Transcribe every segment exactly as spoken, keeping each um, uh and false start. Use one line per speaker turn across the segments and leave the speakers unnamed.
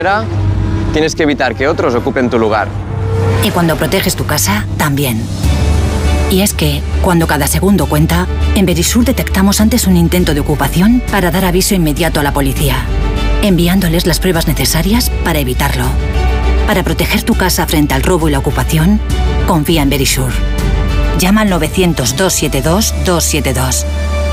tienes que evitar que otros ocupen tu lugar.
Y cuando proteges tu casa, también. Y es que, cuando cada segundo cuenta, en Verisur detectamos antes un intento de ocupación para dar aviso inmediato a la policía, enviándoles las pruebas necesarias para evitarlo. Para proteger tu casa frente al robo y la ocupación, confía en Verisur. Llama al novecientos, doscientos setenta y dos, doscientos setenta y dos.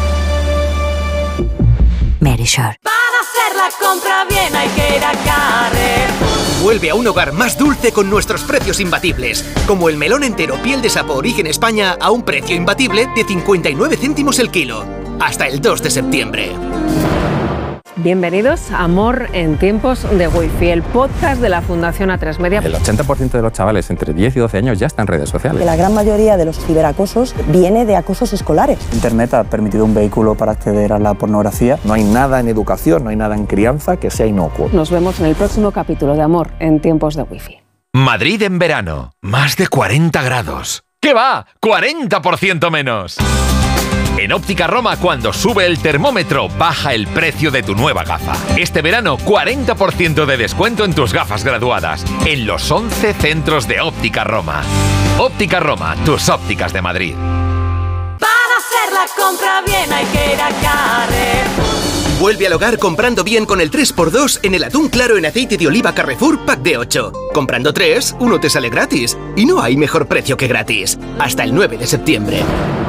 Verisur.
Para hacer la compra bien hay que ir a Carrefour.
Vuelve a un hogar más dulce con nuestros precios imbatibles, como el melón entero piel de sapo origen España a un precio imbatible de cincuenta y nueve céntimos el kilo. Hasta el dos de septiembre.
Bienvenidos a Amor en tiempos de Wi-Fi, el podcast de la Fundación A tres Media.
El ochenta por ciento de los chavales entre diez y doce años ya está en redes sociales.
La gran mayoría de los ciberacosos viene de acosos escolares.
Internet ha permitido un vehículo para acceder a la pornografía.
No hay nada en educación, no hay nada en crianza que sea inocuo.
Nos vemos en el próximo capítulo de Amor en tiempos de Wi-Fi.
Madrid en verano, más de cuarenta grados. ¿Qué va? ¡cuarenta por ciento menos! En Óptica Roma, cuando sube el termómetro, baja el precio de tu nueva gafa. Este verano, cuarenta por ciento de descuento en tus gafas graduadas, en los once centros de Óptica Roma. Óptica Roma, tus ópticas de Madrid.
Para hacer la compra bien hay que ir a Carrefour.
Vuelve al hogar comprando bien con el tres por dos en el atún claro en aceite de oliva Carrefour Pack de ocho. Comprando tres, uno te sale gratis. Y no hay mejor precio que gratis. Hasta el nueve de septiembre.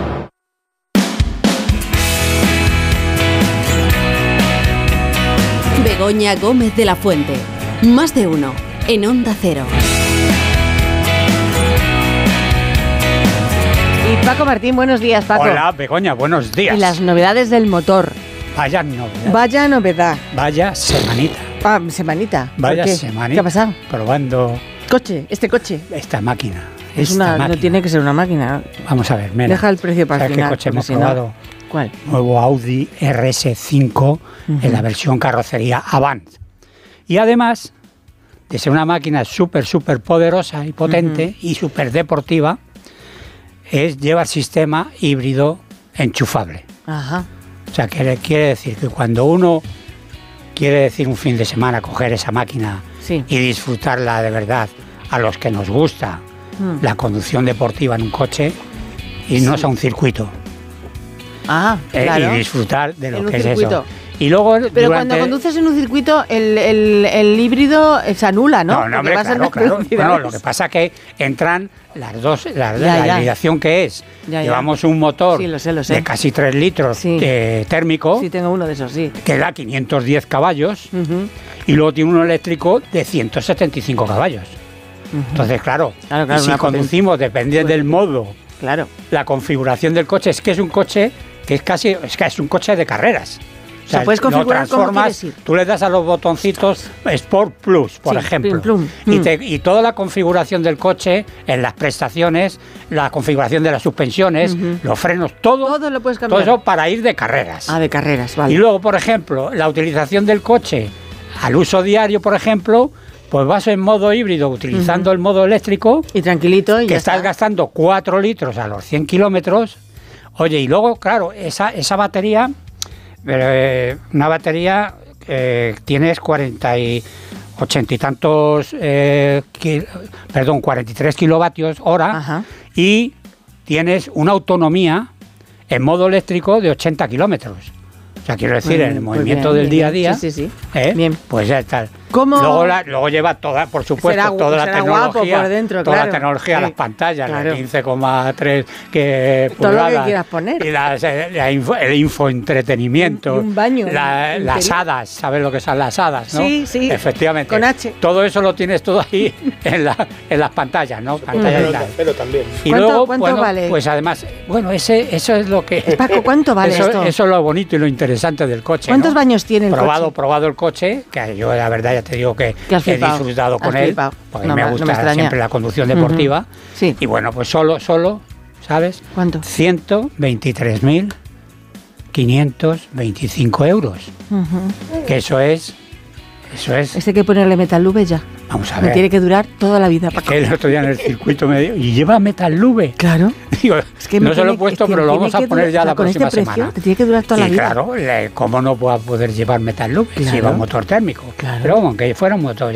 Begoña Gómez de la Fuente. Más de uno. En Onda Cero.
Y Paco Martín, buenos días, Paco.
Hola, Begoña, buenos días.
Y las novedades del motor.
Vaya novedad.
Vaya novedad.
Vaya semanita.
Ah, semanita.
Vaya
¿Qué?
semanita.
¿Qué ha pasado?
Probando...
Coche, este coche.
Esta máquina.
Es
esta
una,
máquina.
no tiene que ser una máquina.
Vamos a ver, Mela.
Deja el precio para el
¿Sabes
final.
qué coche hemos
si no-
probado?
¿Cuál?
Nuevo Audi R S cinco
Uh-huh.
en la versión carrocería Avant. Y además de ser una máquina súper, súper poderosa y potente
Uh-huh.
y súper deportiva, es, lleva el sistema híbrido enchufable.
Ajá.
O sea, que quiere decir que cuando uno quiere decir un fin de semana coger esa máquina
Sí.
y disfrutarla de verdad, a los que nos gusta
Mm.
la conducción deportiva en un coche, irnos
Sí.
a un circuito.
Ah,
Eh,
claro.
y disfrutar de lo
En un
que es
circuito.
eso. Y luego
Pero
durante...
cuando conduces en un circuito, el, el, el híbrido se anula, ¿no?
No, no,
Porque
hombre,
vas en
claro,
las
claro.
velocidades.
Bueno, lo que pasa es que entran las dos, la,
Ya,
la
ya.
hibridación que es.
Ya, ya.
Llevamos un motor
Sí, lo sé, lo sé.
de casi tres litros
Sí.
eh, térmico,
Sí, tengo uno de esos, sí.
que da quinientos diez caballos,
Ujú.
y luego tiene uno eléctrico de ciento setenta y cinco caballos. Entonces, claro,
Claro, claro,
y si
una potencia.
conducimos, depende del modo,
Claro.
la configuración del coche, es que es un coche que es casi, es que es un coche de carreras.
O sea, puedes
lo
configurar como
transformas,
quieres ir.
tú le das a los botoncitos Sport Plus, por
Sí,
ejemplo,
plum, plum.
y,
Mm.
te- y toda la configuración del coche, en las prestaciones, la configuración de las suspensiones,
Ujú.
los frenos, todo,
Todo lo puedes
todo
cambiar.
eso para ir de carreras.
Ah, de carreras, vale.
Y luego, por ejemplo, la utilización del coche al uso diario, por ejemplo, pues vas en modo híbrido utilizando
Ujú.
el modo eléctrico,
Y tranquilito y
que
ya
estás
está.
gastando cuatro litros a los cien kilómetros. Oye, y luego, claro, esa, esa batería, eh, una batería que tienes cuarenta y ochenta y tantos, eh, ki- perdón, cuarenta y tres kilovatios hora,
Ajá.
y tienes una autonomía en modo eléctrico de ochenta kilómetros. O sea, quiero decir,
Muy
en el
bien, muy
movimiento
bien,
del
bien,
día a
bien.
día,
Sí, sí, sí.
¿eh?
Bien.
Pues ya está.
¿Cómo?
Luego, la- luego lleva toda, por supuesto,
Será gu-
toda la
será guapo
tecnología,
por dentro,
toda
claro.
la tecnología,
Sí.
las pantallas,
Claro.
las quince coma tres que
Todo lo que
pulgadas,
quieras poner.
y las, eh, la info- el infoentretenimiento,
Y un baño
la-
interior.
las hadas, ¿sabes lo que son las hadas? ¿no?
Sí, sí.
Efectivamente.
Con H.
Todo eso lo tienes todo ahí en, la- en las pantallas, ¿no? Pantallas y tal.
Pero también.
Y
¿Cuánto-
luego,
cuánto
bueno,
vale?
pues además, bueno, ese, eso es lo que...
Paco, ¿cuánto vale
eso,
esto?
Eso es lo bonito y lo interesante del coche,
¿Cuántos
¿no?
baños tiene el
probado,
coche?
probado el coche, que yo la verdad ya te digo que
Que has
he
flipado,
disfrutado
has
con él,
flipado.
porque
No
me
me- no me
gusta
extraña.
siempre la conducción deportiva.
Ujú. Sí.
Y bueno, pues solo, solo, ¿sabes?
¿Cuánto?
ciento veintitrés mil quinientos veinticinco euros.
Ujú.
Que eso es, eso es,
Este hay que ponerle Metal Lube ya.
vamos a
Me
ver.
tiene que durar toda la vida, Paco.
Que el otro día en el circuito me dio, y lleva Metal Lube.
Claro.
Digo,
Es que me
no se lo he
tiene-
puesto,
es que
pero lo
tiene
vamos a
que
poner
durar-
ya
o sea,
la
con este
próxima
precio
semana.
te tiene que durar toda
y
la vida.
claro, le- ¿cómo no va a poder llevar Metal Lube si
Claro.
lleva motor térmico?
Claro.
Pero como que fuera un motor